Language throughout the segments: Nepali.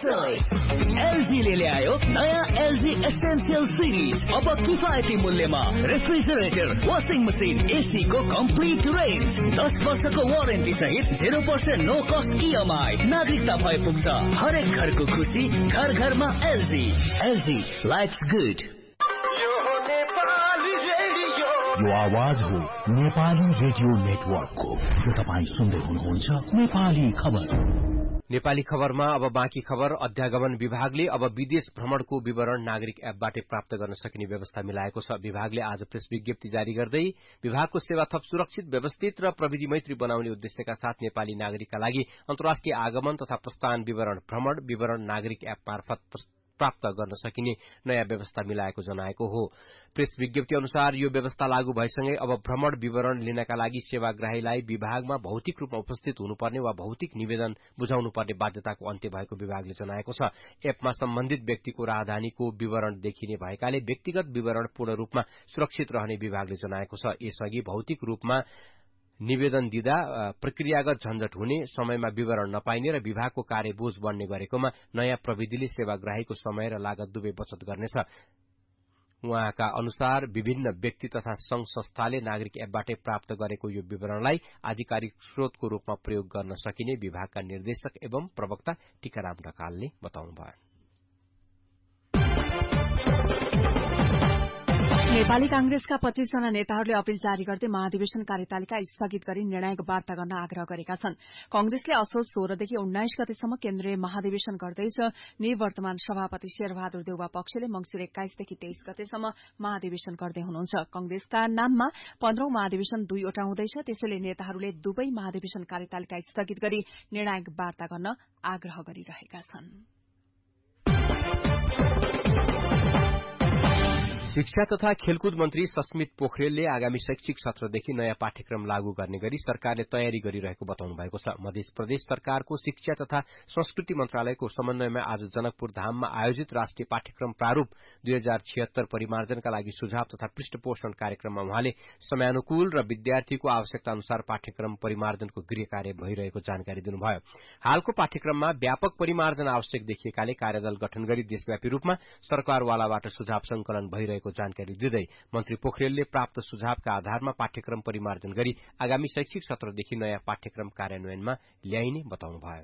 एलजीले ल्यायो नयाँ एलजी एसेन्शियल सिरिज। अब किफायती मूल्यमा रेफ्रिजरेटर, वाशिङ मसिन, एसी को कम्प्लिट रेन्ज, 10 वर्षको वारेन्टी सहित 0% नो कस्ट इएमआई। नागरिकता भए पुग्छ हरेक घरको खुसी, घर घरमा एलजी। LG lives good. यो आवाज हो नेपाली रेडियो नेटवर्कको। तपाई सुन्दै हुनुहुन्छ नेपाली खबर। नेपाली खबरमा अब बाँकी खबर। अध्यागमन विभागले अब विदेश भ्रमणको विवरण नागरिक एपबाटै प्राप्त गर्न सकिने व्यवस्था मिलाएको छ। विभागले आज प्रेस विज्ञप्ति जारी गर्दै विभागको सेवा थप सुरक्षित, व्यवस्थित र प्रविधि मैत्री बनाउने उद्देश्यका साथ नेपाली नागरिकका लागि अन्तर्राष्ट्रिय आगमन तथा प्रस्थान विवरण, भ्रमण विवरण नागरिक एप मार्फत प्राप्त गर्न सकिने नयाँ व्यवस्था मिलाएको जनाएको हो। प्रेस विज्ञप्ति अनुसार यो व्यवस्था लागू भएसँगै अब भ्रमण विवरण लिनका लागि सेवाग्राहीलाई विभागमा भौतिक रूपमा उपस्थित हुनुपर्ने वा भौतिक निवेदन बुझाउनुपर्ने बाध्यताको अन्त्य भएको विभागले जनाएको छ। एपमा सम्बन्धित व्यक्तिको राजधानीको विवरण देखिने भएकाले व्यक्तिगत विवरण पूर्ण रूपमा सुरक्षित रहने विभागले जनाएको छ। यसअघि भौतिक रूपमा निवेदन दिँदा प्रक्रियागत झन्झट हुने, समयमा विवरण नपाइने र विभागको कार्यबोझ बढ्ने गरेकोमा नयाँ प्रविधिले सेवाग्राहीको समय र लागत दुवै बचत गर्नेछ। उहाँका अनुसार विभिन्न व्यक्ति तथा संघ संस्थाले नागरिक एपबाटै प्राप्त गरेको यो विवरणलाई आधिकारिक स्रोतको रूपमा प्रयोग गर्न सकिने विभागका निर्देशक एवं प्रवक्ता टीकाराम ढकालले बताउनुभयो। नेपाली कांग्रेसका 25 जना नेताहरूले अपील जारी गर्दै महाधिवेशन कार्यतालिका स्थगित गरी निर्णायक वार्ता गर्न आग्रह गरेका छन्। कांग्रेसले असोज 16 देखि 19 गतेसम्म केन्द्रीय महाधिवेशन गर्दैछ। निवर्तमान सभापति शेरबहादुर देउवा पक्षले मंसिर 21 देखि 23 गतेसम्म महाधिवेशन गर्दै हुनुहुन्छ। कांग्रेसका नाममा 15औं महाधिवेशन 2 वटा हुँदैछ। त्यसैले नेताहरूले दुवै महाधिवेशन कार्यतालिका स्थगित गरी निर्णायक वार्ता गर्न आग्रह गरिरहेका छन्। शिक्षा तथा खेलकुद मन्त्री सस्मित पोखरेलले आगामी शैक्षिक सत्रदेखि नयाँ पाठ्यक्रम लागू गर्ने गरी सरकारले तयारी गरिरहेको बताउनु भएको छ। मध्य प्रदेश सरकारको शिक्षा तथा संस्कृति मन्त्रालयको समन्वयमा आज जनकपुर धाममा आयोजित राष्ट्रिय पाठ्यक्रम प्रारूप 2076 परिमार्जनका लागि सुझाव तथा पृष्ठपोषण कार्यक्रममा उहाँले समयानुकूल र विद्यार्थीको आवश्यकता अनुसार पाठ्यक्रम परिमार्जनको गृह कार्य भइरहेको जानकारी दिनुभयो। हालको पाठ्यक्रममा व्यापक परिमार्जन आवश्यक देखिएकाले कार्यदल गठन गरी देशव्यापी रूपमा सरकारवालाबाट सुझाव संकलन भइरहेको जानकारी दिँदै मन्त्री पोखरेलले प्राप्त सुझावका आधारमा पाठ्यक्रम परिमार्जन गरी आगामी शैक्षिक सत्रदेखि नयाँ पाठ्यक्रम कार्यान्वयनमा ल्याइने बताउनुभयो।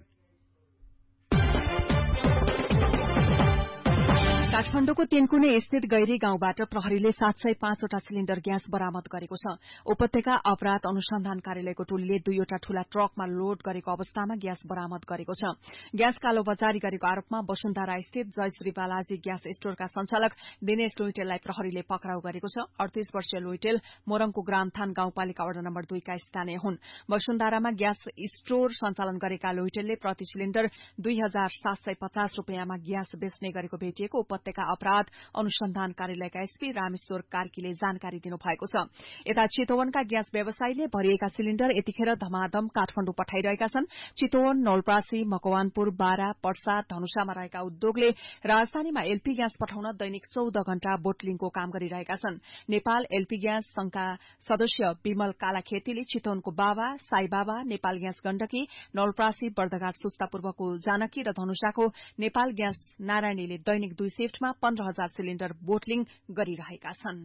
काठमाडौँको तीनकुने स्थित गैरी गाउँबाट प्रहरीले 705 वटा सिलिण्डर ग्यास बरामद गरेको छ। उपत्यका अपराध अनुसन्धान कार्यालयको टोलीले 2 वटा ठूला ट्रकमा लोड गरेको अवस्थामा ग्यास बरामद गरेको छ। ग्यास कालोबजारी गरेको आरोपमा वसुन्धरा स्थित जयश्री बालाजी ग्यास स्टोरका संचालक दिनेश लुइटेललाई प्रहरीले पक्राउ गरेको छ। 38 वर्षीय लुइटेल मोरङको ग्रामथान गाउँपालिका वडा नम्बर 2 का स्थानीय हुन्। वसुन्धरामा ग्यास स्टोर सञ्चालन गरेका लुइटेलले प्रति सिलिण्डर 2750 रूपियाँमा ग्यास बेच्ने गरेको भेटिएको उपत्यका अपराध अनुसन्धान कार्यालयका एसपी रामेश्वर कार्कीले जानकारी दिनुभएको छ। यता चितवनका ग्यास व्यवसायीले भरिएका सिलिण्डर यतिखेर धमाधम काठमाडौँ पठाइरहेका छन्। चितवन, नौलप्रासी, मकवानपुर, बारा, पर्सा, धनुषामा रहेका उद्योगले राजधानीमा एलपी ग्यास पठाउन दैनिक 14 घण्टा बोटलिङको काम गरिरहेका छन्। नेपाल एलपी ग्यास संघका सदस्य विमल कालाखेतीले चितवनको बाबा, साई बाबा, नेपाल ग्यास गण्डकी, नौलप्रासी, बर्दघाट सुस्तापूर्वको जानकी र धनुषाको नेपाल ग्यास नारायणीले दैनिक 2 शिफ्टमा 15,000 सिलिण्डर बोटलिङ गरिरहेका छन्।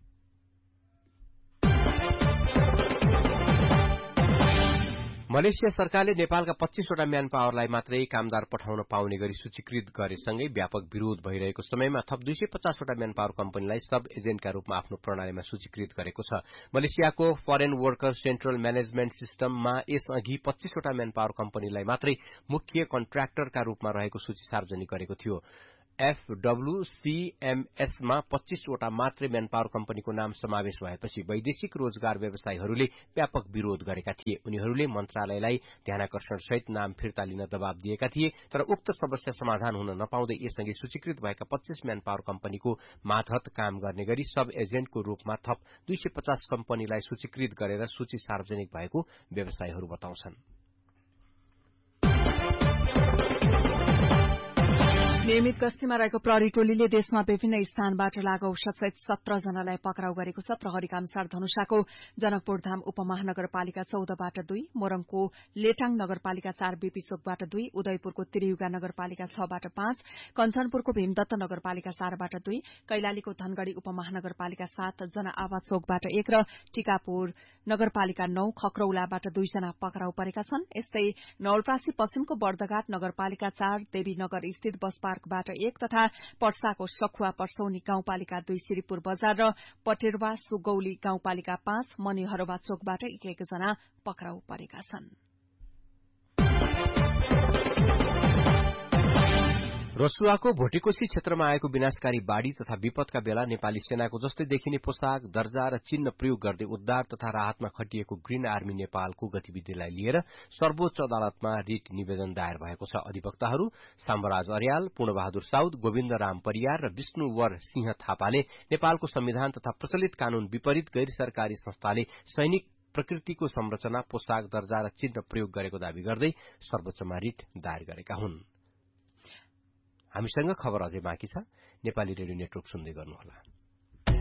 मलेसिया सरकारले नेपालका 25 वटा म्यान पावरलाई मात्रै कामदार पठाउन पाउने गरी सूचीकृत गरेसँगै व्यापक विरोध भइरहेको समयमा थप 250 वटा म्यान पावर कम्पनीलाई सब एजेन्टका रूपमा आफ्नो प्रणालीमा सूचीकृत गरेको छ। मलेसियाको फरेन वर्कर सेन्ट्रल म्यानेजमेन्ट सिस्टममा यसअघि 25 वटा म्यान पावर कम्पनीलाई मात्रै मुख्य कन्ट्र्याक्टरका रूपमा रहेको सूची सार्वजनिक गरेको थियो। एफडब्ल्यूसीएमएसमा 25 वटा मात्रै म्यान पावर कम्पनीको नाम समावेश भएपछि वैदेशिक रोजगार व्यवसायीहरूले व्यापक विरोध गरेका थिए। उनीहरूले मन्त्रालयलाई ध्यानाकर्षण सहित नाम फिर्ता लिन दबाव दिएका थिए, तर उक्त समस्या समाधान हुन नपाउँदै यसअघि सूचीकृत भएका 25 म्यान पावर कम्पनीको मातहत काम गर्ने गरी सब एजेन्टको रूपमा थप 250 कम्पनीलाई सूचीकृत गरेर सूची सार्वजनिक भएको व्यवसायीहरू बताउँछन्। नियमित गस्तीमा रहेको प्रहरी टोलीले देशमा विभिन्न स्थानबाट लागू औषधसहित 17 जनालाई पक्राउ गरेको छ। प्रहरीका अनुसार धनुषाको जनकपुरधाम उपमहानगरपालिका 14बाट 2, मोरङको लेटाङ नगरपालिका 4 बीपी चोकबाट 2, उदयपुरको त्रियुगा नगरपालिका 6बाट 5, कञ्चनपुरको भीमदत्त नगरपालिका 4बाट 2, कैलालीको धनगढ़ी उपमहानगरपालिका 7, जनआवा चोकबाट 1 र टीकापुर नगरपालिका 9, खक्रौलाबाट 2 जना पक्राउ परेका छन्। यस्तै नवलपरासी पश्चिमको बर्दघाट नगरपालिका 4, देवीनगर स्थित बस पार्कबाट 1 तथा पर्साको सखुवा पर्सौनी गाउँपालिका 2, श्रीपुर बजार र पटेरवा सुगौली गाउँपालिका 5, मनिहरवा चोकबाट 1 जना पक्राउ परेका छन्। रसुवाको भोटेकोशी क्षेत्रमा आएको विनाशकारी बाढ़ी तथा विपदका बेला नेपाली सेनाको जस्तै देखिने पोशाक, दर्जा र चिन्ह प्रयोग गर्दै उद्धार तथा राहतमा खटिएको ग्रीन आर्मी नेपालको गतिविधिलाई लिएर सर्वोच्च अदालतमा रिट निवेदन दायर भएको छ। अधिवक्ताहरू साम्बराज अर्याल, पूर्णबहादुर साउद, गोविन्द राम परियार र विष्णुवर सिंह थापाले नेपालको संविधान तथा प्रचलित कानून विपरीत गैर सरकारी संस्थाले सैनिक प्रकृतिको संरचना, पोशाक, दर्जा र चिन्ह प्रयोग गरेको दावी गर्दै सर्वोच्चमा रिट दायर गरेका हुन्। हामीसँग खबर अझै बाँकी छ। नेपाली रेडियो नेटवर्क सुन्दै गर्नुहोला।